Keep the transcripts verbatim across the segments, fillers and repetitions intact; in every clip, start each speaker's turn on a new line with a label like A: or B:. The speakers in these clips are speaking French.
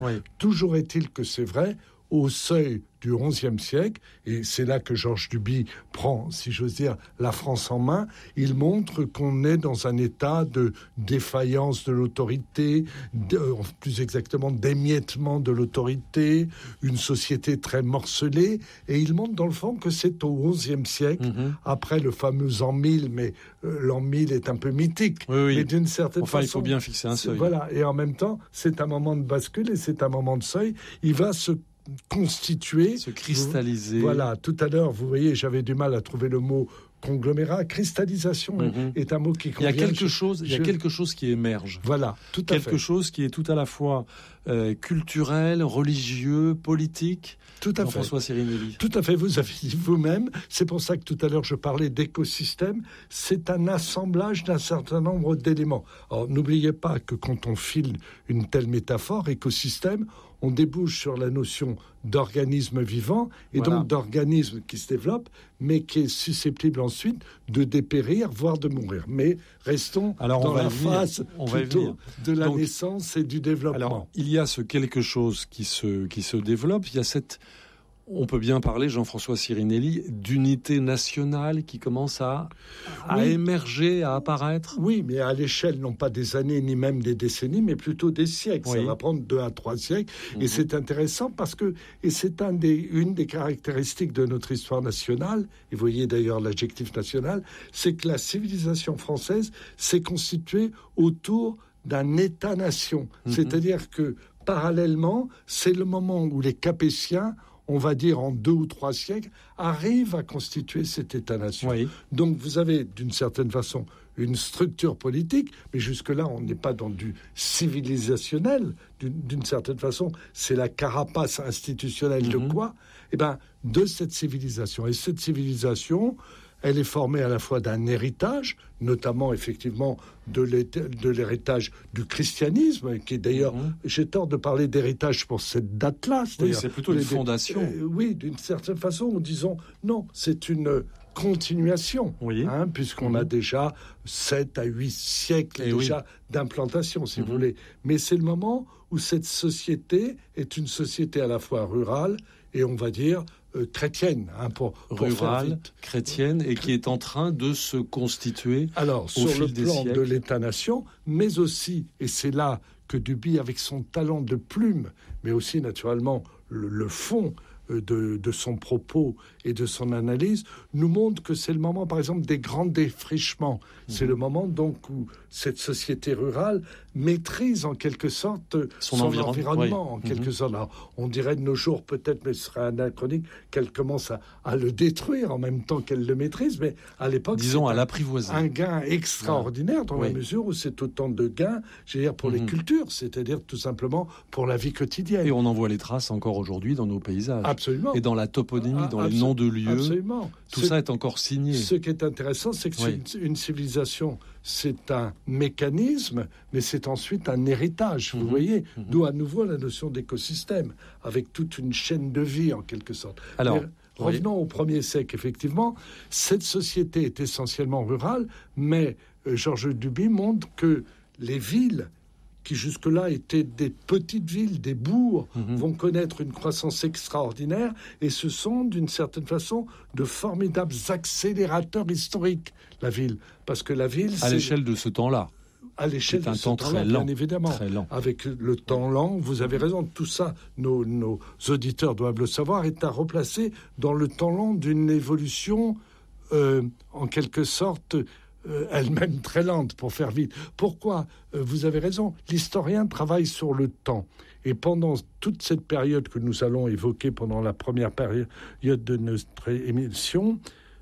A: Oui.
B: Toujours est-il que c'est vrai, au seuil du onzième siècle, et c'est là que Georges Duby prend, si j'ose dire, la France en main, il montre qu'on est dans un état de défaillance de l'autorité, de, plus exactement d'émiettement de l'autorité, une société très morcelée, et il montre dans le fond que c'est au onzième siècle, mmh. après le fameux an mille, mais euh, l'an mille est un peu mythique,
A: oui, oui.
B: mais d'une certaine
A: enfin,
B: façon...
A: il faut bien fixer un seuil.
B: Voilà, et en même temps, c'est un moment de bascule et c'est un moment de seuil. Il va se constituer,
A: se cristalliser.
B: Vous, voilà, tout à l'heure, vous voyez, j'avais du mal à trouver le mot conglomérat. Cristallisation mm-hmm. est un mot qui convient.
A: Il y a quelque
B: je,
A: chose,
B: je...
A: il y a quelque chose qui émerge.
B: Voilà, tout à
A: quelque
B: fait.
A: Quelque chose qui est tout à la fois euh, culturel, religieux, politique.
B: Tout à fait.
A: François Sirinelli.
B: Tout à fait, vous avez dit vous-même. C'est pour ça que tout à l'heure je parlais d'écosystème. C'est un assemblage d'un certain nombre d'éléments. Alors n'oubliez pas que quand on file une telle métaphore, écosystème, on débouche sur la notion d'organisme vivant et voilà. donc d'organisme qui se développe, mais qui est susceptible ensuite de dépérir, voire de mourir. Mais restons
A: alors,
B: dans la phase
A: on
B: plutôt de la
A: donc,
B: naissance et du développement.
A: Alors, il y a ce quelque chose qui se, qui se développe, il y a cette... On peut bien parler, Jean-François Sirinelli, d'unité nationale qui commence à, à oui. émerger, à apparaître.
B: Oui, mais à l'échelle, non pas des années, ni même des décennies, mais plutôt des siècles. Oui. Ça va prendre deux à trois siècles. Mm-hmm. Et c'est intéressant parce que, et c'est un des, une des caractéristiques de notre histoire nationale, et vous voyez d'ailleurs l'adjectif national, c'est que la civilisation française s'est constituée autour d'un État-nation. Mm-hmm. C'est-à-dire que, parallèlement, c'est le moment où les Capétiens, on va dire en deux ou trois siècles, arrive à constituer cet État-nation.
A: Oui.
B: Donc vous avez d'une certaine façon une structure politique, mais jusque-là on n'est pas dans du civilisationnel. D'une, d'une certaine façon, c'est la carapace institutionnelle mm-hmm. de quoi ? Eh bien, de cette civilisation. Et cette civilisation, elle est formée à la fois d'un héritage, notamment effectivement de, de l'héritage du christianisme, qui est d'ailleurs, mmh. j'ai tort de parler d'héritage pour cette date-là.
A: Oui, c'est plutôt une fondation.
B: Euh, oui, d'une certaine façon, disons, non, c'est une continuation,
A: oui.
B: hein, puisqu'on mmh. a déjà sept à huit siècles
A: Et
B: déjà
A: oui.
B: d'implantation, si
A: mmh.
B: vous voulez. Mais c'est le moment où cette société est une société à la fois rurale et, on va dire, Euh, chrétienne, hein, pour, pour
A: rurale, chrétienne, et qui est en train de se constituer
B: Alors,
A: au
B: sur
A: fil
B: le
A: des
B: plan
A: siècles.
B: de l'État-nation, mais aussi, et c'est là que Duby, avec son talent de plume, mais aussi naturellement le, le fond de, de son propos et de son analyse, nous montre que c'est le moment, par exemple, des grands défrichements. Mmh. C'est le moment, donc, où cette société rurale maîtrise, en quelque sorte,
A: son,
B: son
A: environ...
B: environnement,
A: oui.
B: en quelque
A: mmh.
B: sorte. Alors, on dirait de nos jours, peut-être, mais ce serait anachronique, qu'elle commence à, à le détruire en même temps qu'elle le maîtrise, mais à l'époque,
A: disons
B: c'est
A: à
B: un,
A: l'apprivoiser.
B: un gain extraordinaire, dans
A: oui.
B: la mesure où c'est autant de gains, je veux dire, pour mmh. les cultures, c'est-à-dire tout simplement pour la vie quotidienne.
A: Et on en voit les traces encore aujourd'hui dans nos paysages.
B: Absolument.
A: Et dans la toponymie, dans
B: Absol-
A: les noms de lieux.
B: Absolument.
A: Tout
B: ce,
A: ça est encore signé.
B: Ce qui est intéressant, c'est que oui. c'est une, une civilisation, c'est un mécanisme, mais c'est ensuite un héritage, vous mmh. voyez. Mmh. D'où à nouveau la notion d'écosystème, avec toute une chaîne de vie, en quelque sorte.
A: Alors,
B: mais, revenons oui. au premier siècle, effectivement. Cette société est essentiellement rurale, mais euh, Georges Duby montre que les villes, qui jusque-là étaient des petites villes, des bourgs, mmh. vont connaître une croissance extraordinaire, et ce sont, d'une certaine façon, de formidables accélérateurs historiques, la ville. Parce que la ville...
A: À c'est... l'échelle de ce temps-là.
B: À l'échelle
A: c'est
B: de
A: un
B: ce
A: temps
B: temps-là,
A: très lent,
B: bien évidemment.
A: Très lent.
B: Avec le temps lent, vous avez raison, tout ça, nos, nos auditeurs doivent le savoir, est à replacer dans le temps lent d'une évolution, euh, en quelque sorte... Euh, elle-même très lente, pour faire vite. Pourquoi ? euh, Vous avez raison, l'historien travaille sur le temps. Et pendant toute cette période que nous allons évoquer, pendant la première période de notre émission,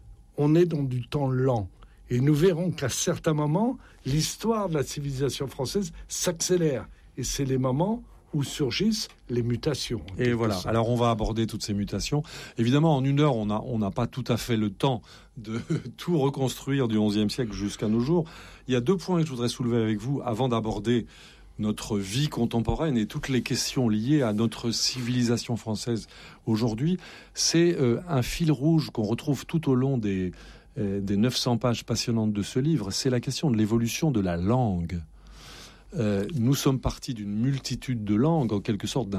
B: on est dans du temps lent. Et nous verrons qu'à certains moments, l'histoire de la civilisation française s'accélère. Et c'est les moments où surgissent les mutations.
A: Et voilà, sorte. Alors on va aborder toutes ces mutations. Évidemment, en une heure, on n'a on n'a pas tout à fait le temps de tout reconstruire du onzième siècle jusqu'à nos jours. Il y a deux points que je voudrais soulever avec vous avant d'aborder notre vie contemporaine et toutes les questions liées à notre civilisation française aujourd'hui. C'est euh, un fil rouge qu'on retrouve tout au long des, euh, des neuf cents pages passionnantes de ce livre. C'est la question de l'évolution de la langue. euh, nous sommes partis d'une multitude de langues, en quelque sorte d'un